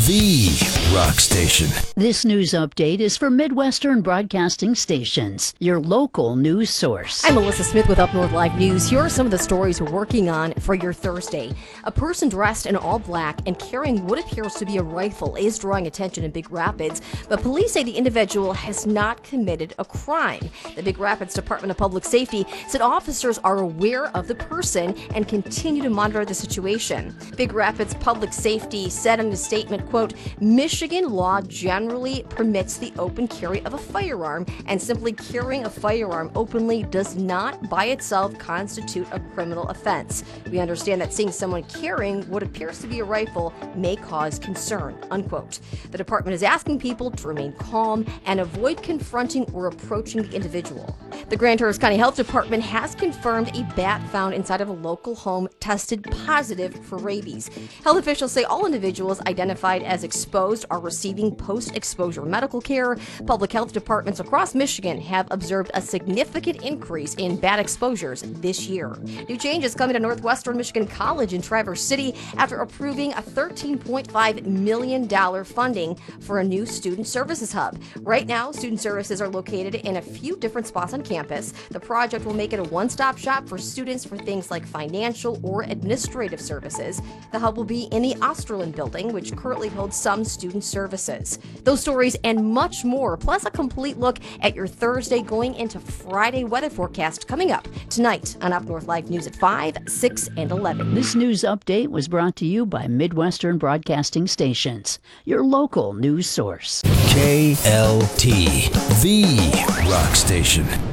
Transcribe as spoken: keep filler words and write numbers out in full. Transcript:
the rock station. This news update is for Midwestern Broadcasting Stations, your local news source. I'm Melissa Smith with Up North Live News. Here are some of the stories we're working on for your Thursday. A person dressed in all black and carrying what appears to be a rifle is drawing attention in Big Rapids, but police say the individual has not committed a crime. The Big Rapids Department of Public Safety said officers are aware of the person and continue to monitor the situation. Big Rapids Public Safety said in a statement, quote, Michigan law generally permits the open carry of a firearm, and simply carrying a firearm openly does not by itself constitute a criminal offense. We understand that seeing someone carrying what appears to be a rifle may cause concern, unquote. The department is asking people to remain calm and avoid confronting or approaching the individual. The Grand Terrace County Health Department has confirmed a bat found inside of a local home tested positive for rabies. Health officials say all individuals identified as exposed are receiving post-exposure medical care. Public health departments across Michigan have observed a significant increase in bat exposures this year. New changes coming to Northwestern Michigan College in Traverse City after approving a thirteen point five million dollars funding for a new student services hub. Right now, student services are located in a few different spots on campus. The project will make it a one-stop shop for students for things like financial or administrative services. The hub will be in the Osterlin building, which currently holds some student services. Those stories and much more, plus a complete look at your Thursday going into Friday weather forecast coming up tonight on Up North Live News at five, six, and eleven. This news update was brought to you by Midwestern Broadcasting Stations, your local news source. K L T, the rock station.